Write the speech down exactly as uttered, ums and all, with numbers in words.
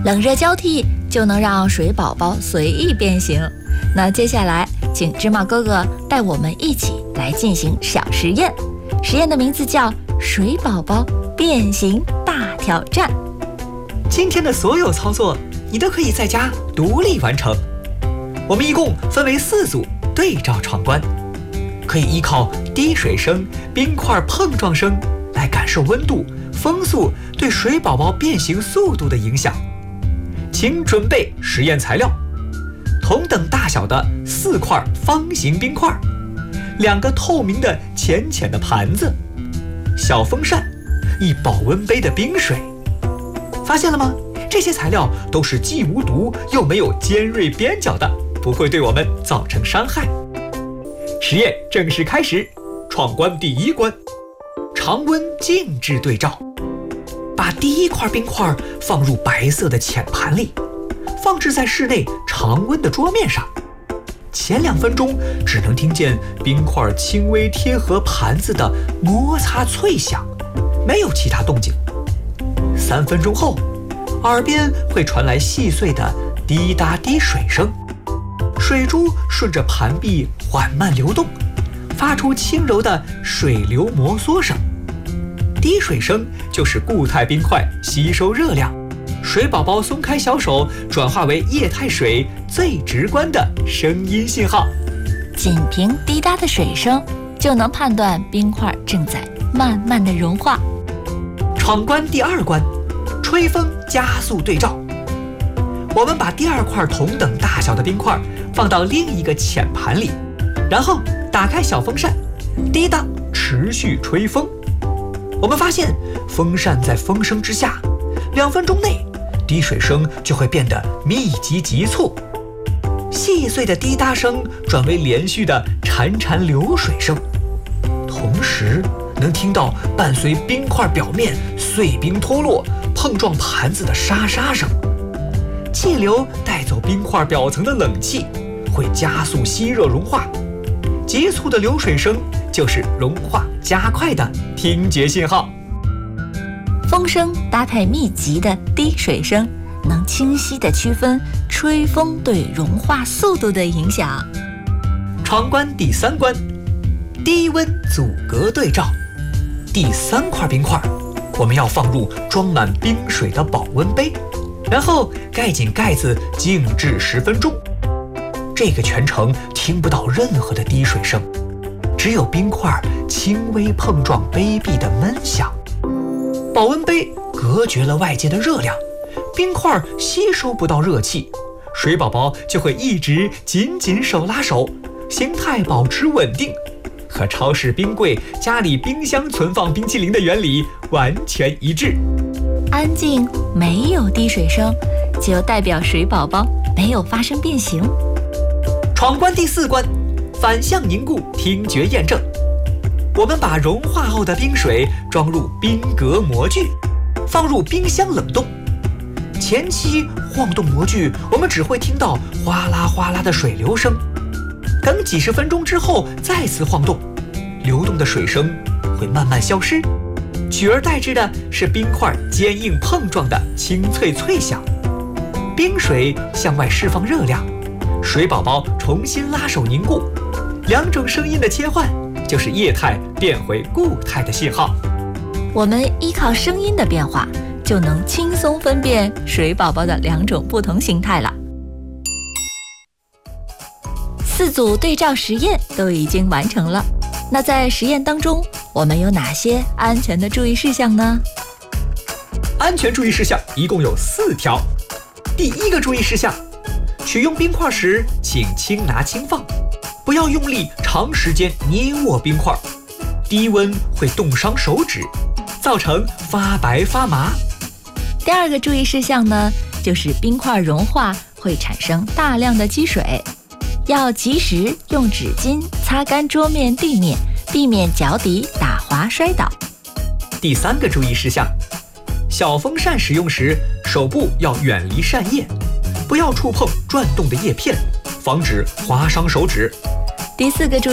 冷热交替就能让水宝宝随意变形。那接下来，请芝麻哥哥带我们一起来进行小实验。实验的名字叫水宝宝变形大挑战。 今天的所有操作，你都可以在家独立完成。我们一共分为四组对照闯关，可以依靠滴水声、冰块碰撞声来感受温度、风速对水宝宝变形速度的影响。请准备实验材料：同等大小的四块方形冰块，两个透明的浅浅的盘子，小风扇，一保温杯的冰水。发现了吗？这些材料都是既无毒又没有尖锐边角的，不会对我们造成伤害。实验正式开始，闯关第一关，常温静置对照。把第一块冰块放入白色的浅盘里，放置在室内常温的桌面上。前两分钟只能听见冰块轻微贴合盘子的摩擦脆响，没有其他动静。三分钟后，耳边会传来细碎的滴答滴水声，水珠顺着盘壁缓慢流动，发出轻柔的水流摩挲声。滴水声就是固态冰块吸收热量，水宝宝松开小手转化为液态水最直观的声音信号。 仅凭滴答的水声就能判断冰块正在慢慢的融化。 闯关第二关，吹风加速对照。我们把第二块同等大小的冰块放到另一个浅盘里，然后打开小风扇，滴答持续吹风。我们发现风扇在风声之下，两分钟内滴水声就会变得密集急促，细碎的滴答声转为连续的潺潺流水声，同时能听到伴随冰块表面碎冰脱落、碰撞盘子的沙沙声。气流带走冰块表层的冷气，会加速吸热融化。急促的流水声就是融化加快的听觉信号。 风声搭配密集的滴水声，能清晰地区分吹风对融化速度的影响。 闯关第三关，低温阻隔对照。第三块冰块，我们要放入装满冰水的保温杯，然后盖紧盖子静置十分钟。这个全程听不到任何的滴水声，只有冰块轻微碰撞杯壁的闷响。保温杯隔绝了外界的热量，冰块吸收不到热气，水宝宝就会一直紧紧手拉手，形态保持稳定，和超市冰柜、家里冰箱存放冰淇淋的原理完全一致。 安静，没有滴水声，就代表水宝宝没有发生变形。 闯关第四关，反向凝固听觉验证。我们把融化后的冰水装入冰格模具，放入冰箱冷冻。前期晃动模具，我们只会听到哗啦哗啦的水流声。等几十分钟之后再次晃动，流动的水声会慢慢消失，取而代之的是冰块坚硬碰撞的清脆脆响。冰水向外释放热量，水宝宝重新拉手凝固，两种声音的切换就是液态变回固态的信号。 我们依靠声音的变化，就能轻松分辨水宝宝的两种不同形态了。四组对照实验都已经完成了，那在实验当中，我们有哪些安全的注意事项呢？ 安全注意事项一共有四条。第一个注意事项，取用冰块时请轻拿轻放，不要用力长时间捏握冰块，低温会冻伤手指，造成发白发麻。 第二个注意事项呢，就是冰块融化会产生大量的积水，要及时用纸巾擦干桌面地面，避免脚底打滑摔倒。 第三个注意事项，小风扇使用时手部要远离扇叶，不要触碰转动的叶片，防止划伤手指。 第四个注意